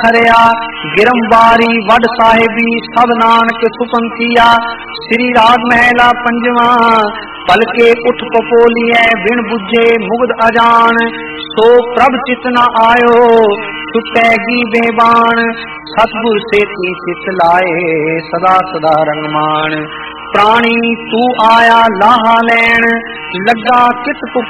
हरिया गिरमबारी वड साहिबी सब नानक सुपंथिया। श्री राग महला पंजवा। पलके उठ पपोलिए बिन बुझे मुग्ध अजान। सो प्रभ चित न आयो छुटैगी बेबान। सतगुर सेती चित लाए सदा सदा रंगमान। प्राणी तू आया लाहा लैन लगा कित पुकार।